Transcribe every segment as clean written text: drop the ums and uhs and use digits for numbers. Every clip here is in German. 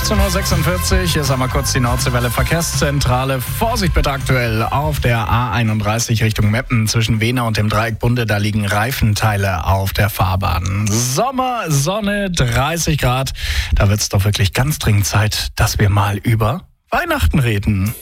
14.46 Uhr, hier ist einmal kurz die Nordseewelle Verkehrszentrale. Vorsicht bitte aktuell auf der A31 Richtung Meppen zwischen Wehner und dem Dreieck Bunde. Da liegen Reifenteile auf der Fahrbahn. Sommer, Sonne, 30 Grad. Da wird es doch wirklich ganz dringend Zeit, dass wir mal über Weihnachten reden.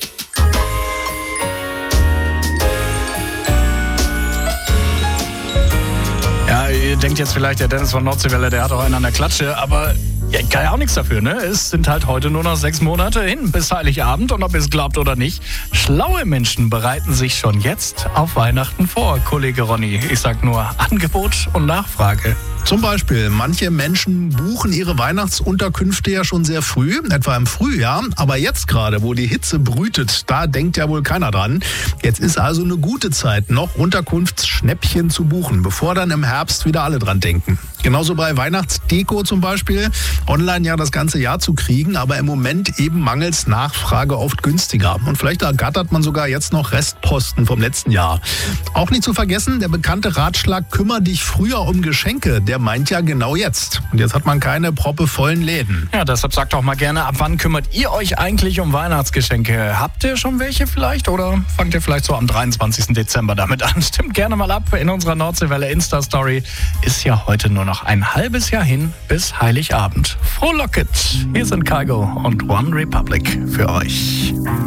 Ja, ihr denkt jetzt vielleicht, der Dennis von Nordseewelle, der hat auch einen an der Klatsche, aber ja, kann ja auch nichts dafür, ne? Es sind halt heute nur noch 6 Monate hin bis Heiligabend und ob ihr es glaubt oder nicht, schlaue Menschen bereiten sich schon jetzt auf Weihnachten vor. Kollege Ronny, ich sag nur Angebot und Nachfrage. Zum Beispiel, manche Menschen buchen ihre Weihnachtsunterkünfte ja schon sehr früh, etwa im Frühjahr. Aber jetzt gerade, wo die Hitze brütet, da denkt ja wohl keiner dran. Jetzt ist also eine gute Zeit, noch Unterkunftsschnäppchen zu buchen, bevor dann im Herbst wieder alle dran denken. Genauso bei Weihnachtsdeko zum Beispiel. Online ja das ganze Jahr zu kriegen, aber im Moment eben mangels Nachfrage oft günstiger. Und vielleicht ergattert man sogar jetzt noch Restposten vom letzten Jahr. Auch nicht zu vergessen, der bekannte Ratschlag, kümmere dich früher um Geschenke, der meint ja genau jetzt. Und jetzt hat man keine proppevollen Läden. Ja, deshalb sagt doch mal gerne, ab wann kümmert ihr euch eigentlich um Weihnachtsgeschenke? Habt ihr schon welche vielleicht oder fangt ihr vielleicht so am 23. Dezember damit an? Stimmt gerne mal ab in unserer Nordseewelle Insta-Story. Ist ja heute nur noch ein halbes Jahr hin bis Heiligabend. Frohlocket! Hier sind Cargo und One Republic für euch.